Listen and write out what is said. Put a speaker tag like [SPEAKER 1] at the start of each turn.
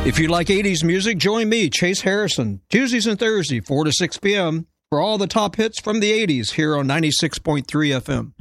[SPEAKER 1] If you like 80s music, join me, Chase Harrison, Tuesdays and Thursdays, 4 to 6 p.m., for all the top hits from the 80s here on 96.3 FM.